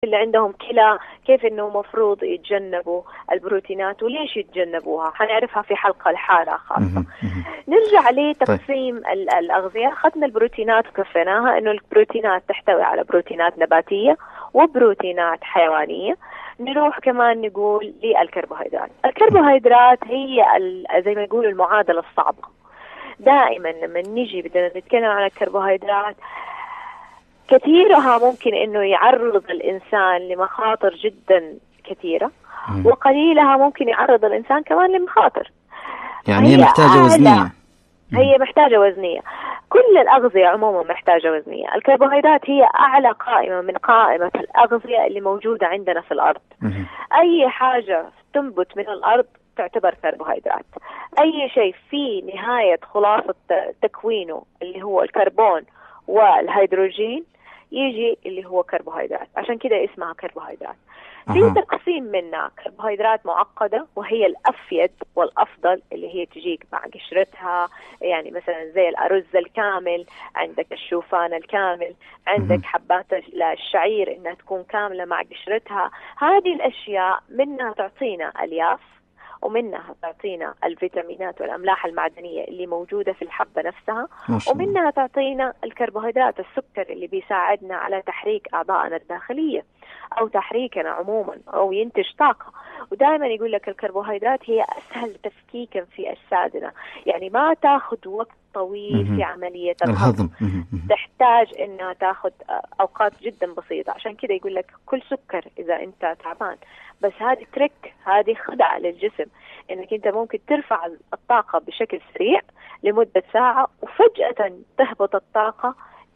اللي عندهم كلى كيف إنه مفروض يتجنبوا البروتينات وليش يتجنبوها، حنعرفها في حلقة لحالها خاصة. نرجع لتقسيم الأغذية. أخذنا البروتينات وكفيناها إنه البروتينات تحتوي على بروتينات نباتية وبروتينات حيوانية. نروح كمان نقول للكربوهيدرات. الكربوهيدرات هي زي ما يقولوا المعادلة الصعبة. دائما لما نيجي بدنا نتكلم عن الكربوهيدرات كثيرها ممكن انه يعرض الانسان لمخاطر جدا كثيرة، وقليلها ممكن يعرض الانسان كمان لمخاطر. يعني هي محتاجة وزنية. هي محتاجة وزنية. كل الأغذية عموما محتاجة وزنية. الكربوهيدرات هي أعلى قائمة من قائمة الأغذية اللي موجودة عندنا في الأرض. أي حاجة تنبت من الأرض تعتبر كربوهيدرات. أي شيء في نهاية خلاصة تكوينه اللي هو الكربون والهيدروجين يجي اللي هو كربوهيدرات، عشان كده اسمها كربوهيدرات. في تقسيم منها كربوهيدرات معقدة وهي الأفيد والأفضل اللي هي تجيك مع قشرتها، يعني مثلا زي الأرز الكامل، عندك الشوفان الكامل، عندك حبات الشعير إنها تكون كاملة مع قشرتها. هذه الأشياء منها تعطينا ألياف، ومنها تعطينا الفيتامينات والأملاح المعدنية اللي موجودة في الحبة نفسها، ومنها تعطينا الكربوهيدرات السكر اللي بيساعدنا على تحريك أعضائنا الداخلية أو تحريكنا عموما أو ينتج طاقة. ودائما يقول لك الكربوهيدرات هي أسهل تفكيكا في أجسادنا، يعني ما تاخد وقت طويل في عملية الهضم، تحتاج إنها تاخد أوقات جدا بسيطة. عشان كده يقول لك كل سكر إذا أنت تعبان. بس هذه تريك، هذه خدعة للجسم، إنك أنت ممكن ترفع الطاقة بشكل سريع لمدة ساعة وفجأة تهبط الطاقة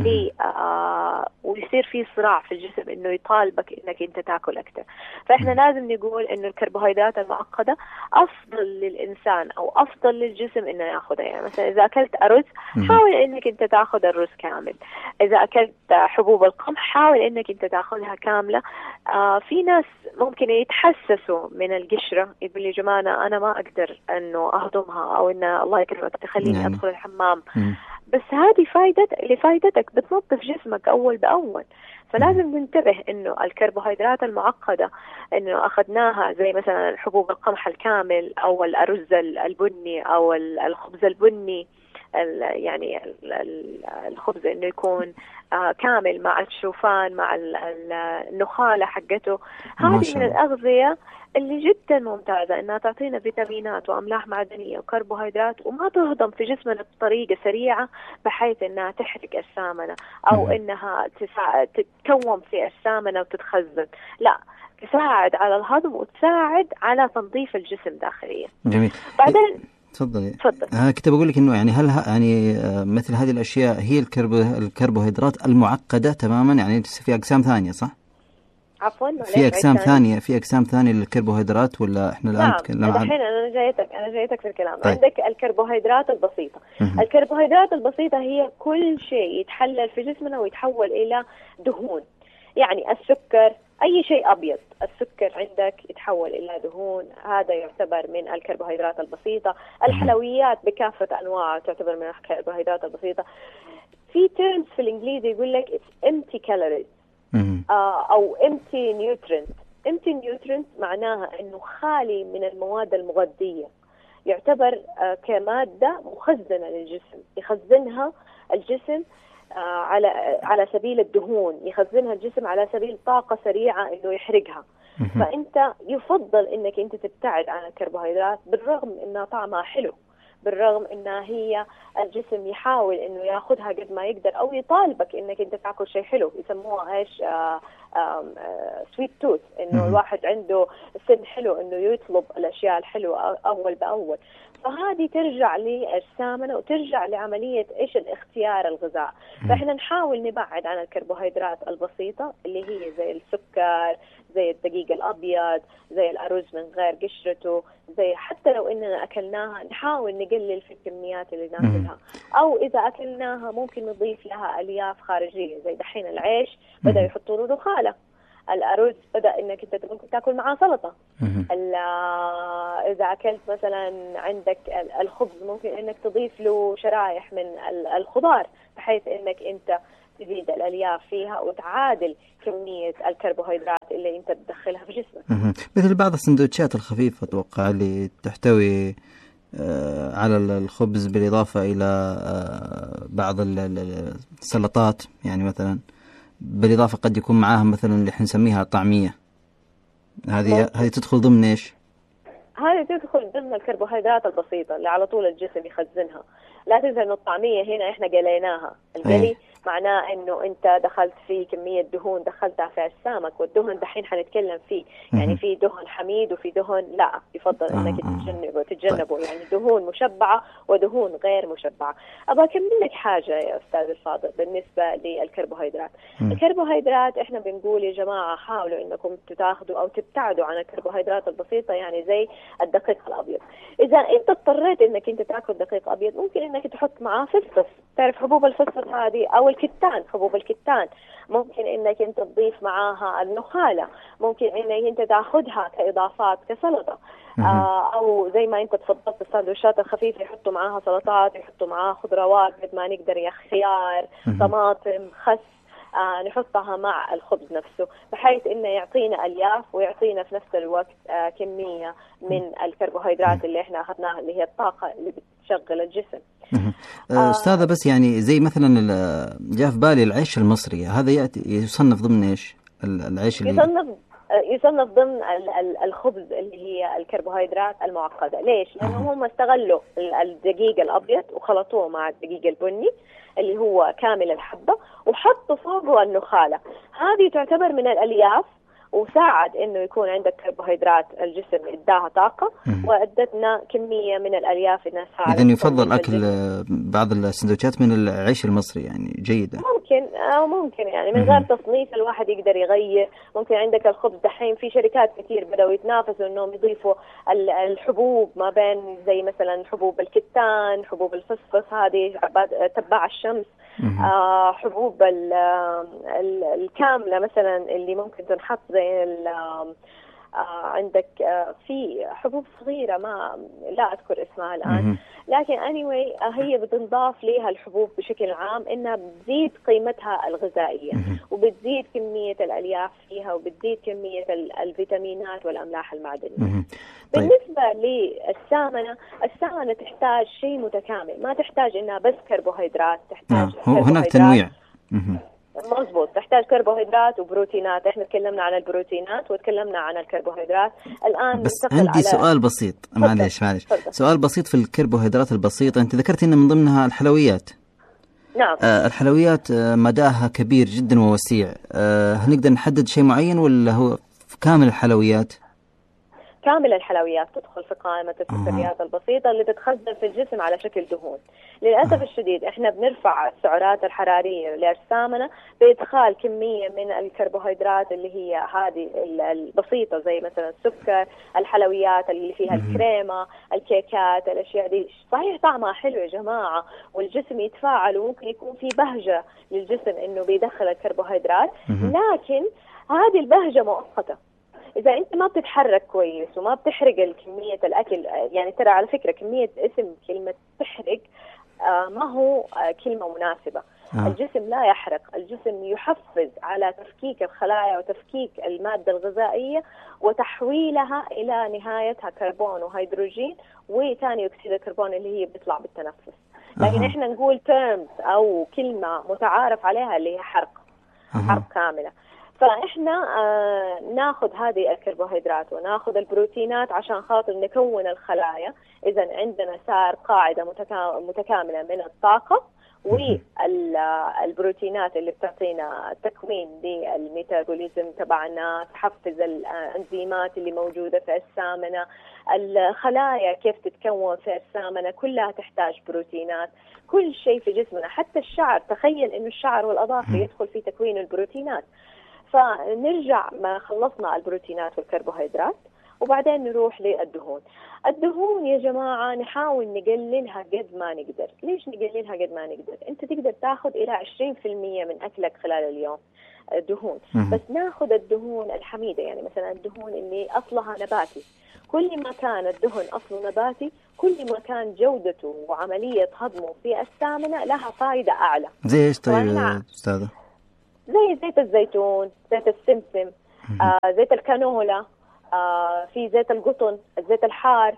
ويصير في صراع في الجسم إنه يطالبك إنك أنت تأكل أكثر. فإحنا لازم نقول إنه الكربوهيدرات المعقدة أفضل للإنسان أو أفضل للجسم إنه يأخذها. يعني مثلا إذا أكلت أرز حاول إنك أنت تأخذ الرز كامل. إذا أكلت حبوب القمح حاول إنك أنت تأخذها كاملة. في ناس ممكن يتحسسوا من القشرة، يقول لي جماعة أنا ما أقدر إنه أهضمها أو إن الله يكرمك تخليني أدخل الحمام. بس هذه لفائدتك بتنظف جسمك أول بأول. فلازم ننتبه إنه الكربوهيدرات المعقدة إنه أخذناها زي مثلا حبوب القمح الكامل أو الأرز البني أو الخبز البني، يعني الخبز إنه يكون كامل مع الشوفان مع النخالة حقته. هذه من الأغذية اللي جدا ممتازة إنها تعطينا فيتامينات وأملاح معدنية وكربوهيدرات وما تهضم في جسمنا بطريقة سريعة بحيث إنها تحرق السامنة أو إنها تتكون في السامنة وتتخزن. لا، تساعد على الهضم وتساعد على تنظيف الجسم داخليا. جميل. بعدين تفضل. كنت بقول لك إنه يعني هل يعني مثل هذه الأشياء هي الكربوهيدرات المعقدة تماما، يعني في أقسام ثانية صح؟ عفوا في أقسام ثانية للكربوهيدرات ولا إحنا الآن نتكلم عن؟ الحين أنا جايتك في الكلام. طيب. عندك الكربوهيدرات البسيطة. الكربوهيدرات البسيطة هي كل شيء يتحلل في جسمنا ويتحول إلى دهون. يعني السكر، أي شيء أبيض، السكر عندك يتحول إلى دهون، هذا يعتبر من الكربوهيدرات البسيطة. الحلويات بكافة أنواعها تعتبر من الكربوهيدرات البسيطة. في تيرمز في الإنجليزي يقول لك it's empty calories أو empty nutrients معناها إنه خالي من المواد المغذية. يعتبر كمادة مخزنة للجسم، يخزنها الجسم على سبيل الدهون، يخزنها الجسم على سبيل طاقة سريعة إنه يحرقها. فأنت يفضل إنك أنت تبتعد عن الكربوهيدرات بالرغم إنها طعمها حلو، بالرغم إنها هي الجسم يحاول إنه يأخذها قد ما يقدر أو يطالبك إنك أنت تأكل شيء حلو. يسموها إيش سويت توث، إنه الواحد عنده سن حلو إنه يطلب الأشياء الحلوة أول بأول. فهذه ترجع للسامنة وترجع لعملية إيش الاختيار الغذاء. فإحنا نحاول نبعد عن الكربوهيدرات البسيطة اللي هي زي السكر، زي الدقيق الأبيض، زي الأرز من غير قشرته، زي حتى لو إننا أكلناها نحاول نقلل في الكميات اللي ناكلها. أو إذا أكلناها ممكن نضيف لها ألياف خارجية، زي دحين العيش بدأ يحطوا له نخالة، الأرز بدأ إنك أنت ممكن تأكل معاه سلطة. إذا أكلت مثلا عندك الخبز ممكن إنك تضيف له شرائح من الخضار بحيث إنك أنت تزيد الألياف فيها وتعادل كمية الكربوهيدرات اللي أنت بتدخلها في جسمك. مثل بعض السندوتشات الخفيفة أتوقع اللي تحتوي على الخبز بالإضافة إلى بعض السلطات، يعني مثلا بالإضافة قد يكون معاها مثلا اللي حنسميها طعمية، هذه تدخل ضمن إيش؟ هذه تدخل ضمن الكربوهيدرات البسيطة اللي على طول الجسم يخزنها. لا تنسى إنه الطعمية هنا إحنا قليناها. القلي معناه إنه أنت دخلت في كمية دهون دخلتها في أجسامك، والدهن دحين حنتكلم فيه، يعني في دهن حميد وفي دهن لا يفضل إنك تتجنبه. طيب. يعني دهون مشبعة ودهون غير مشبعة. أبغى أكمل لك حاجة يا أستاذ الفاضل بالنسبة للكربوهيدرات. الكربوهيدرات إحنا بنقول يا جماعة حاولوا إنكم تاخذوا أو تبتعدوا عن الكربوهيدرات البسيطة، يعني زي الدقيق الأبيض. إذا أنت اضطريت إنك أنت تأكل دقيق أبيض ممكن إنك تحط معاه فسفس. تعرف حبوب الفسفس هذه أو الكتان، حبوب الكتان ممكن إنك أنت تضيف معاها النخالة، ممكن إنك أنت تأخذها كإضافات كسلطة. أو زي ما أنت تفضلت السندوتشات الخفيفة يحطوا معاها سلطات، يحطوا معاها خضروات قد ما نقدر، يا خيار، طماطم، خس، نحطها مع الخبز نفسه بحيث إنه يعطينا ألياف ويعطينا في نفس الوقت كمية من الكربوهيدرات اللي إحنا أخذناها اللي هي الطاقة اللي بتشغل الجسم. أستاذة بس يعني زي مثلا جاء في بالي العيش المصري، هذا يصنف ضمن إيش؟ العيش اللي يصنف ضمن الخبز اللي هي الكربوهيدرات المعقدة. ليش؟ لأنهم هم استغلوا الدقيق الأبيض وخلطوه مع الدقيق البني اللي هو كامل الحبة وحطوا فوقه النخالة. هذه تعتبر من الألياف وساعد إنه يكون عندك كربوهيدرات، الجسم إداها طاقة وأدتنا كمية من الألياف إنها ساعدت. إذن يفضل أكل بعض السندوتشات من العيش المصري، يعني جيدة. ممكن يعني من غير تصنيف الواحد يقدر يغير. ممكن عندك الخبز دحين في شركات كتير بدأوا يتنافسوا إنهم يضيفوا الحبوب ما بين زي مثلا حبوب الكتان، حبوب الفسفس هذه تبع الشمس، حبوب الكاملة مثلا اللي ممكن تنحط زي عندك في حبوب صغيرة ما لا أذكر اسمها الآن، لكن anyway هي بتنضاف لها الحبوب بشكل عام إنها بتزيد قيمتها الغذائية وبتزيد كمية الألياف فيها وبتزيد كمية الفيتامينات والأملاح المعدنية. طيب. بالنسبة للسامنة، السامنة تحتاج شيء متكامل، ما تحتاج إنها بس كربوهيدرات، تحتاج هناك تنويع. مظبوط، تحتاج كربوهيدرات وبروتينات. احنا تكلمنا عن البروتينات وتكلمنا عن الكربوهيدرات. الآن بس عندي سؤال بسيط، معلش سؤال بسيط في الكربوهيدرات البسيطة. انت ذكرت ان من ضمنها الحلويات. نعم. الحلويات مداها كبير جدا ووسيع. هل نقدر نحدد شيء معين ولا هو كامل الحلويات؟ كامل الحلويات تدخل في قائمة السكريات البسيطة اللي تتخزن في الجسم على شكل دهون. للأسف الشديد احنا بنرفع السعرات الحرارية للسامنة بإدخال كمية من الكربوهيدرات اللي هي هذه البسيطة زي مثلا السكر، الحلويات اللي فيها الكريمة، الكيكات، الأشياء دي. صحيح طعمها حلو يا جماعة والجسم يتفاعل وممكن يكون في بهجة للجسم إنه بيدخل الكربوهيدرات، لكن هذه البهجة مؤقتة. إذا أنت ما بتتحرك كويس وما بتحرق كمية الأكل، يعني ترى على فكرة كمية اسم كلمة تحرق ما هو كلمة مناسبة. الجسم لا يحرق، الجسم يحفز على تفكيك الخلايا وتفكيك المادة الغذائية وتحويلها إلى نهايتها كربون وهيدروجين وثاني أكسيد الكربون اللي هي بتطلع بالتنفس. لكن إحنا نقول terms أو كلمة متعارف عليها اللي هي حرق كاملة. فإحنا ناخذ هذه الكربوهيدرات وناخذ البروتينات عشان خاطر نكون الخلايا. إذا عندنا صار قاعدة متكاملة من الطاقة والبروتينات اللي بتعطينا تكوين للميتابوليزم تبعنا، تحفز الأنزيمات اللي موجودة في السامنة، الخلايا كيف تتكون في السامنة كلها تحتاج بروتينات. كل شيء في جسمنا حتى الشعر، تخيل إنه الشعر والأظافر يدخل في تكوين البروتينات. فنرجع ما خلصنا البروتينات والكربوهيدرات وبعدين نروح للدهون. الدهون يا جماعة نحاول نقللها قد ما نقدر. ليش نقللها قد ما نقدر؟ أنت تقدر تاخذ إلى 20% من أكلك خلال اليوم دهون، بس ناخذ الدهون الحميدة، يعني مثلا الدهون اللي أصلها نباتي. كل ما كان الدهن أصله نباتي كل ما كان جودته وعملية هضمه في السامنة لها فائدة أعلى. زي إيش طيب أستاذة؟ زي زيت الزيتون، زيت السمسم، زيت الكانولا، في زيت القطن، الزيت الحار،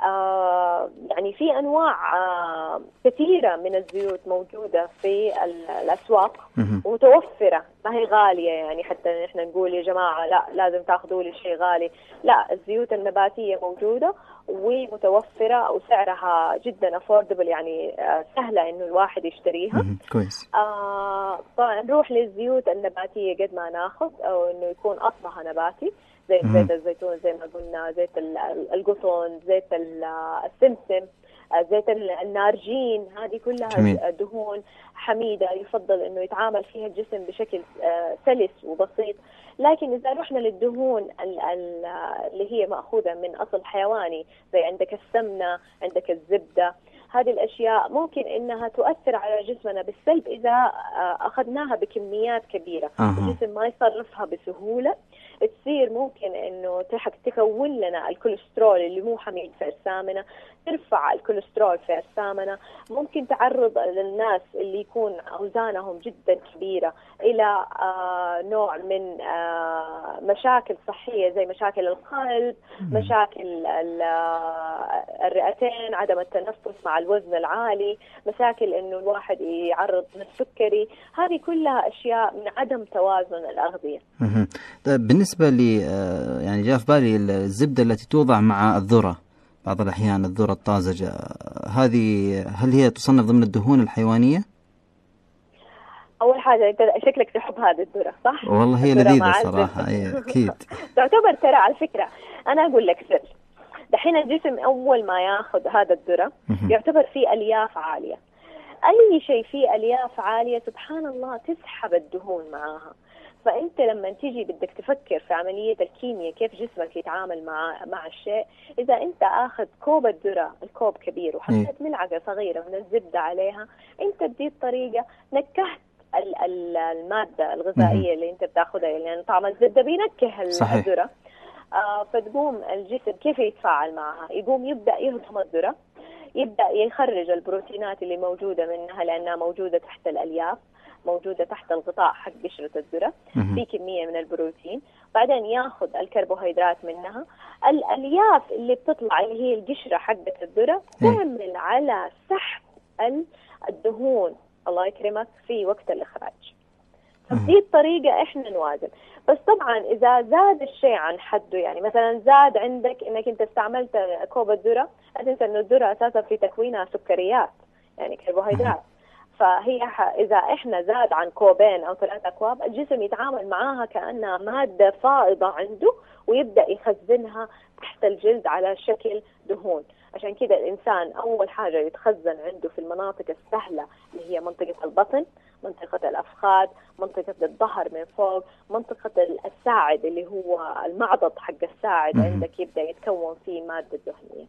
يعني في أنواع كثيرة من الزيوت موجودة في الأسواق ومتوفرة، ما هي غالية يعني حتى نحن نقول يا جماعة لا لازم تاخذوا لي شيء غالي. لا، الزيوت النباتية موجودة ومتوفرة وسعرها جدا affordable، يعني سهلة إنه الواحد يشتريها. كويس. طبعا نروح للزيوت النباتية قد ما ناخذ، أو إنه يكون أصلها نباتي، زي زيت الزيتون زي ما قلنا، زيت القطن، زيت السمسم، زيت النارجين، هذه كلها دهون حميدة يفضل إنه يتعامل فيها الجسم بشكل سلس وبسيط. لكن إذا رحنا للدهون اللي هي مأخوذة من أصل حيواني، زي عندك السمنة، عندك الزبدة، هذه الأشياء ممكن إنها تؤثر على جسمنا بالسلب إذا أخذناها بكميات كبيرة. الجسم ما يصرفها بسهولة، تصير ممكن إنه تكون لنا الكوليسترول اللي مو حميد في السامنة، ترفع الكوليسترول في السامنة، ممكن تعرض للناس اللي يكون أوزانهم جدا كبيرة إلى نوع من مشاكل صحية زي مشاكل القلب، مشاكل الرئتين، عدم التنفس مع الوزن العالي، مشاكل إنه الواحد يعرض للسكري. هذه كلها أشياء من عدم توازن الأغذية. بالنسبة لي يعني جاء في بالي الزبدة التي توضع مع الذرة بعض الأحيان، الذرة الطازجة، هذه هل هي تصنف ضمن الدهون الحيوانية؟ أول حاجة أنت شكلك تحب هذه الذرة صح؟ والله هي لذيذة صراحة. أكيد. تعتبر ترى على فكرة أنا أقول لك سر، دحين الجسم أول ما ياخذ هذا الذرة يعتبر فيه ألياف عالية. أي شيء فيه ألياف عالية سبحان الله تسحب الدهون معاها. فأنت لما تيجي بدك تفكر في عملية الكيمياء كيف جسمك يتعامل مع الشيء، إذا أنت أخذ كوب الذرة، الكوب كبير، وحطيت ملعقة صغيرة من الزبدة عليها، أنت بدي الطريقة نكهت المادة الغذائية اللي أنت بتاخذها، يعني طعم الزبدة بينكه الذرة. فتقوم الجسم كيف يتفاعل معها؟ يقوم يبدأ يهضم الذرة، يبدأ يخرج البروتينات اللي موجودة منها لأنها موجودة تحت الألياف، موجودة تحت الغطاء حق قشرة الذرة، في كمية من البروتين. بعدين ياخذ الكربوهيدرات منها. الألياف اللي بتطلع اللي هي القشرة حقة الذرة تعمل على سحب الدهون الله يكرمك في وقت الإخراج. فبدي الطريقة إحنا نوازن. بس طبعا إذا زاد الشيء عن حده، يعني مثلا زاد عندك إنك أنت استعملت كوب الذرة، لا تنسى إنه الذرة أساسا في تكوينها سكريات يعني كربوهيدرات. فهي إذا إحنا زاد عن كوبين أو 3 أكواب، الجسم يتعامل معاها كأنها مادة فائضة عنده ويبدأ يخزنها تحت الجلد على شكل دهون. عشان كده الإنسان أول حاجة يتخزن عنده في المناطق السهلة اللي هي منطقة البطن، منطقة الأفخاذ، منطقة الظهر من فوق، منطقة الساعد اللي هو المعضد حق الساعد عندك يبدأ يتكون فيه مادة دهنية.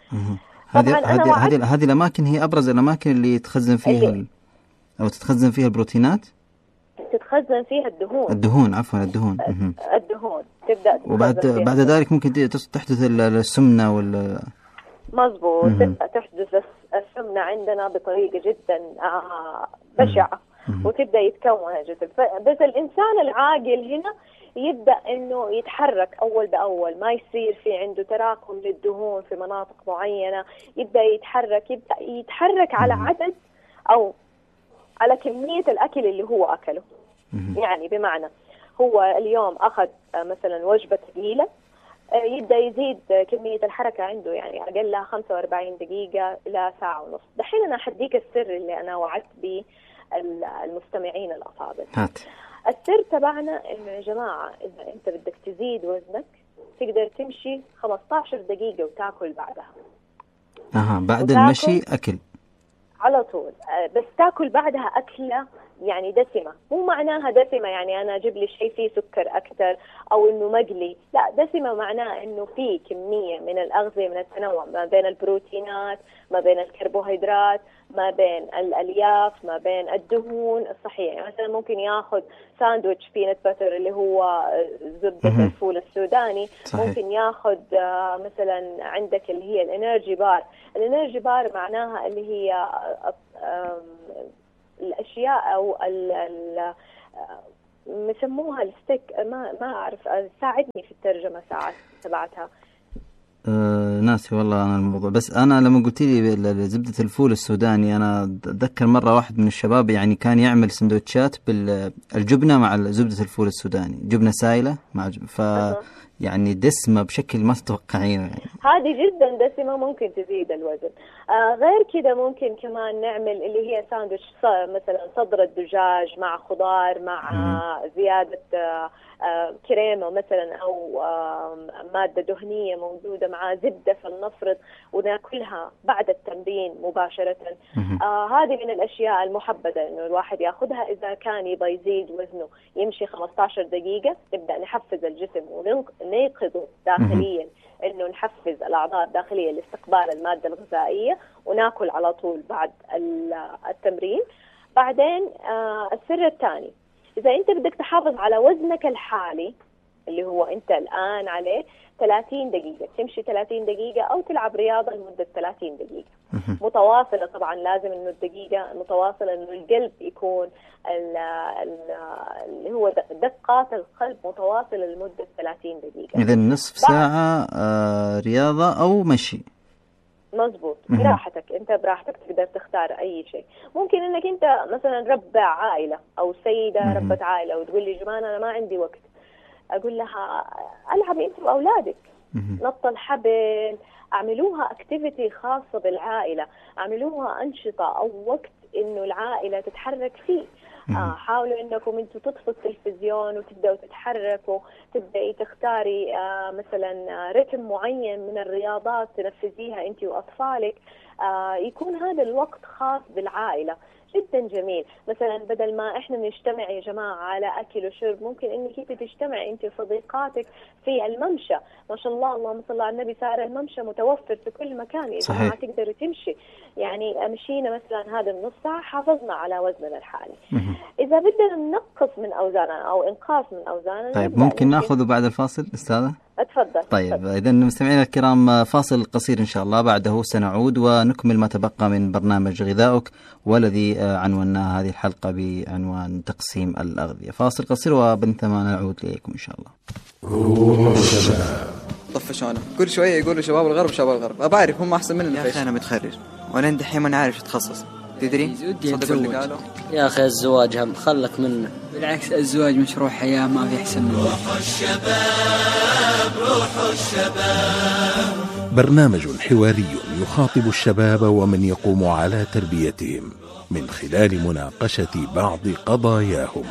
هذه الأماكن هي أبرز الأماكن اللي تخزن فيها أو تتخزن فيها البروتينات، تتخزن فيها الدهون. الدهون تبدأ بعد ذلك ممكن تحدث السمنة مظبوط. تبدأ تحدث السمنة عندنا بطريقة جدا بشعة وتبدأ يتكون الجسم. بس الإنسان العاقل هنا يبدأ إنه يتحرك أول بأول، ما يصير في عنده تراكم للدهون في مناطق معينة. يبدأ يتحرك على عدد أو على كمية الأكل اللي هو أكله. يعني بمعنى هو اليوم أخذ مثلا وجبة ثقيلة، يبدأ يزيد كمية الحركة عنده، يعني أقلها 45 دقيقة إلى ساعة ونص. دحين أنا أحديك السر اللي أنا وعدت به المستمعين الأفاضل. السر تبعنا إنه يا جماعة إذا أنت بدك تزيد وزنك تقدر تمشي 15 دقيقة وتاكل بعدها. بعد المشي أكل على طول، بس تاكل بعدها أكلة يعني دسمة. مو معناها دسمة يعني أنا أجيب لي شيء فيه سكر أكتر أو إنه مقلي، لا، دسمة معناه إنه فيه كمية من الأغذية، من التنوع ما بين البروتينات، ما بين الكربوهيدرات، ما بين الألياف، ما بين الدهون الصحية. يعني مثلا ممكن ياخذ ساندويتش بينت باتر اللي هو زبدة الفول السوداني. صحيح. ممكن ياخذ مثلا عندك اللي هي الانرجي بار. الانرجي بار معناها اللي هي الأشياء أو مسموها الستيك، ما أعرف، ساعدني في الترجمة ساعات تبعتها. ناسي والله أنا الموضوع، بس أنا لما قلت لي زبدة الفول السوداني أنا أتذكر مرة واحد من الشباب يعني كان يعمل سندوتشات بالجبنة مع زبدة الفول السوداني، جبنة سائلة مع يعني دسمة بشكل ما تتوقعينه يعني. هذه جدا دسمة، ممكن تزيد الوزن. غير كده ممكن كمان نعمل اللي هي ساندويتش مثلا صدر الدجاج مع خضار مع زيادة كريمة مثلا أو مادة دهنية موجودة مع زبدة فلنفرض، وناكلها بعد التمرين مباشرة. هذه من الأشياء المحبذة إنه الواحد يأخذها إذا كان يبغى يزيد وزنه. يمشي 15 دقيقة، نبدأ نحفز الجسم ونيقظه داخليا، إنه نحفز الأعضاء الداخلية لاستقبال المادة الغذائية، وناكل على طول بعد التمرين. بعدين السر الثاني، إذا أنت بدك تحافظ على وزنك الحالي اللي هو أنت الآن عليه 30 دقيقة، تمشي 30 دقيقة أو تلعب رياضة لمدة 30 دقيقة متواصلة. طبعا لازم إنه الدقيقة متواصلة، إنه القلب يكون اللي هو دقات القلب متواصلة لمدة 30 دقيقة. إذا نصف ساعة رياضة أو مشي. مزبوط، براحتك، انت براحتك تقدر تختار اي شيء. ممكن انك انت مثلا رب عائلة او سيدة ربة عائلة وتقول لي جمان انا ما عندي وقت، اقول لها العبي انت واولادك، نط الحبل، اعملوها اكتيفيتي خاصة بالعائلة، اعملوها انشطة او وقت انه العائلة تتحرك فيه. حاولوا انكم انتم تطفوا التلفزيون وتبداوا تتحركوا، تبداي تختاري مثلا رتم معين من الرياضات تنفذيها انت واطفالك. يكون هذا الوقت خاص بالعائله، جدا جميل. مثلا بدل ما احنا نجتمع يا جماعه على اكل وشرب، ممكن انك انت تجتمعي انت وصديقاتك في الممشى. ما شاء الله، اللهم صل على النبي، صار الممشى متوفر في كل مكان يا جماعه، تقدروا تمشي. يعني مشينا مثلا هذا النص ساعه، حافظنا على وزننا الحالي. اذا بدنا ننقص من اوزاننا او انقاص من اوزاننا، طيب ممكن ناخذه بعد الفاصل استاذه؟ اتفضل. طيب اذا مستمعينا الكرام، فاصل قصير ان شاء الله، بعده سنعود ونكمل ما تبقى من برنامج غذائك، والذي عنونا هذه الحلقه بعنوان تقسيم الاغذيه. فاصل قصير وبنتما نعود اليكم ان شاء الله. روح الشباب. طفشونا كل شويه يقولوا شباب الغرب شباب الغرب، بعرف هم احسن مننا. يا اخي انا متخرج وانا عندي الحين ما عارف اتخصص، تدري؟ صدق اللي قالوا يا اخي الزواج هم خلك منه. بالعكس الزواج مشروع حياه ما في احسن منه. روح الشباب روح الشباب. برنامج حواري يخاطب الشباب ومن يقوم على تربيتهم من خلال مناقشة بعض قضاياهم.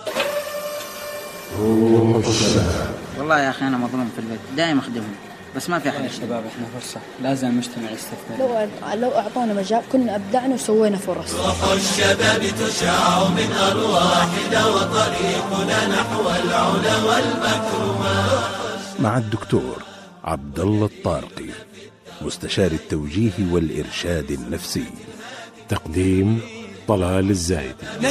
روح الشباب. والله يا أخي أنا مظلوم في البيت، دائما أخدمهم بس ما في أحد. الشباب إحنا فرصة، لازم المجتمع يستثمر. لو أعطونا مجال كنا أبدعنا وسوينا فرص. روح الشباب تشع من أرواحنا وطريقنا نحو العلا والمكرمات. مع الدكتور عبد الله الطارقي، مستشار التوجيه والإرشاد النفسي. تقديم طلال الزايد.